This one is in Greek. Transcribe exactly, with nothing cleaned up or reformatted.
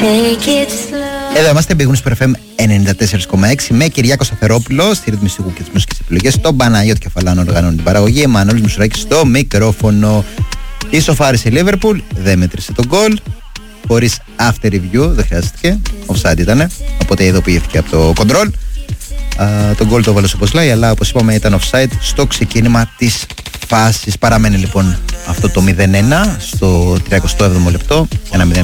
Εδώ είμαστε, Big Wings Super εφ εμ ενενήντα τέσσερα κόμμα έξι με Κυριάκο Σταθερόπουλο στη ρύθμιση του και τις μουσικές επιλογές, τον Παναγιώτη Κεφαλάνο οργανώνει την παραγωγή, Εμμανουέλης Μουσουράκης στο μικρόφωνο. Ισοφάρισε η Liverpool, δεν μέτρησε τον γκολ, χωρίς after review, δεν χρειάστηκε, offside ήτανε, οπότε ειδοποιήθηκε από το control. Uh, τον γκολ το έβαλε όπως λέει, αλλά όπως είπαμε ήταν offside στο ξεκίνημα της φάσης. Παραμένει λοιπόν αυτό το μηδέν ένα στο τριακοστό έβδομο λεπτό, ένα μηδέν